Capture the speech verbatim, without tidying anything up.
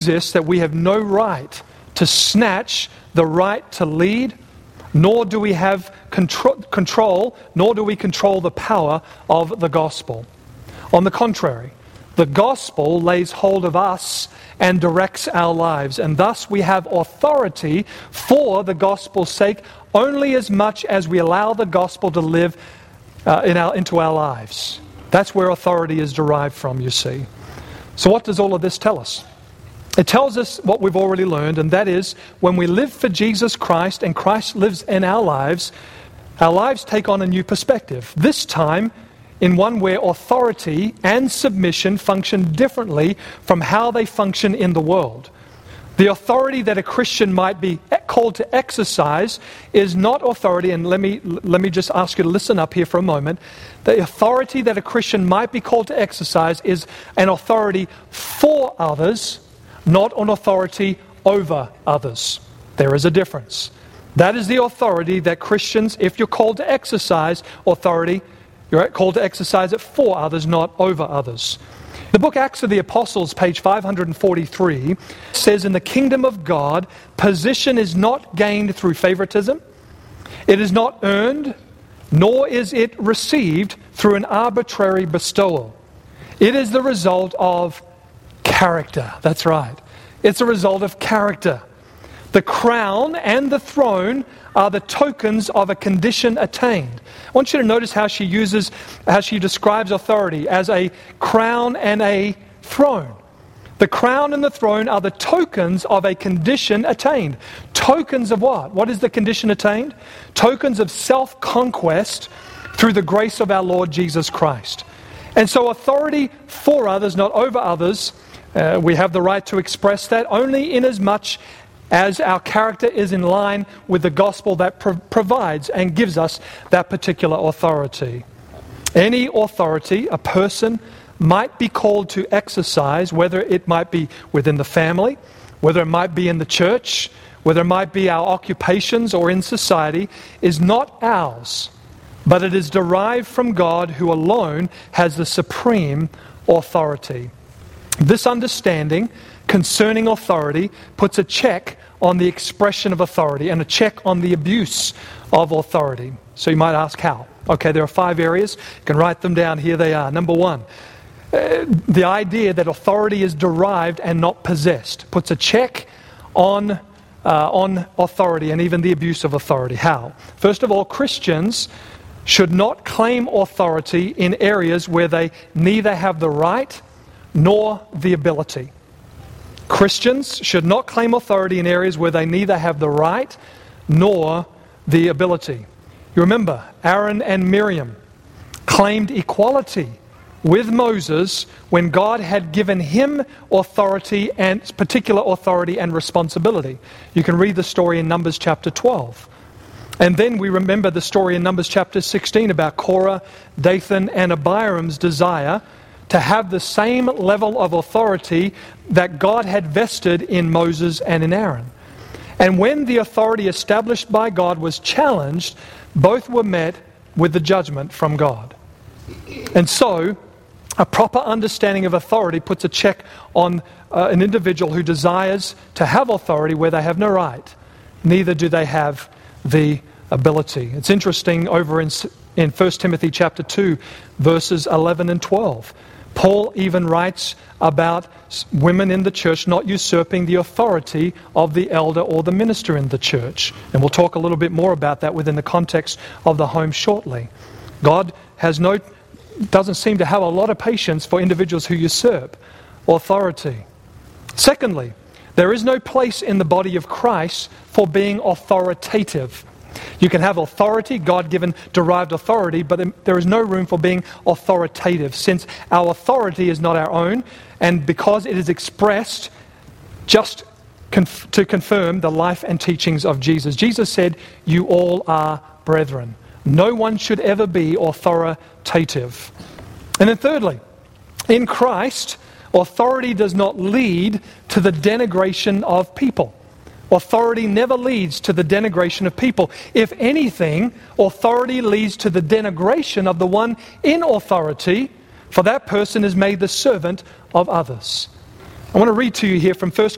exists that we have no right to snatch the right to lead, nor do we have control, control, nor do we control the power of the gospel. On the contrary, the gospel lays hold of us and directs our lives, and thus we have authority for the gospel's sake only as much as we allow the gospel to live uh, in our, into our lives. That's where authority is derived from, you see. So what does all of this tell us? It tells us what we've already learned, and that is when we live for Jesus Christ and Christ lives in our lives, our lives take on a new perspective. This time, in one where authority and submission function differently from how they function in the world. The authority that a Christian might be called to exercise is not authority, and let me let me just ask you to listen up here for a moment. The authority that a Christian might be called to exercise is an authority for others, not an authority over others. There is a difference. That is the authority that Christians, if you're called to exercise authority, you're called to exercise it for others, not over others. The book Acts of the Apostles, page five forty-three, says, in the kingdom of God, position is not gained through favoritism. It is not earned, nor is it received through an arbitrary bestowal. It is the result of character. That's right. It's a result of character. The crown and the throne are the tokens of a condition attained. I want you to notice how she uses, how she describes authority as a crown and a throne. The crown and the throne are the tokens of a condition attained. Tokens of what? What is the condition attained? Tokens of self-conquest through the grace of our Lord Jesus Christ. And so authority for others, not over others, uh, we have the right to express that only in as much as our character is in line with the gospel that pro- provides and gives us that particular authority. Any authority a person might be called to exercise, whether it might be within the family, whether it might be in the church, whether it might be our occupations or in society, is not ours, but it is derived from God, who alone has the supreme authority. This understanding concerning authority puts a check on the expression of authority and a check on the abuse of authority. So you might ask how. Okay, there are five areas. You can write them down. Here they are. Number one, uh, the idea that authority is derived and not possessed puts a check on, uh, on authority and even the abuse of authority. How? First of all, Christians should not claim authority in areas where they neither have the right nor the ability. Christians should not claim authority in areas where they neither have the right nor the ability. You remember, Aaron and Miriam claimed equality with Moses when God had given him authority and particular authority and responsibility. You can read the story in Numbers chapter twelve. And then we remember the story in Numbers chapter sixteen about Korah, Dathan, and Abiram's desire to have the same level of authority that God had vested in Moses and in Aaron. And when the authority established by God was challenged, both were met with the judgment from God. And so, a proper understanding of authority puts a check on uh, an individual who desires to have authority where they have no right. Neither do they have the ability. It's interesting over in, in First Timothy chapter two, verses eleven and twelve. Paul even writes about women in the church not usurping the authority of the elder or the minister in the church. And we'll talk a little bit more about that within the context of the home shortly. God has no, doesn't seem to have a lot of patience for individuals who usurp authority. Secondly, there is no place in the body of Christ for being authoritative. You can have authority, God-given derived authority, but there is no room for being authoritative, since our authority is not our own, and because it is expressed just conf- to confirm the life and teachings of Jesus. Jesus said, "You all are brethren." No one should ever be authoritative. And then thirdly, in Christ, authority does not lead to the denigration of people. Authority never leads to the denigration of people. If anything, authority leads to the denigration of the one in authority, for that person is made the servant of others. I want to read to you here from First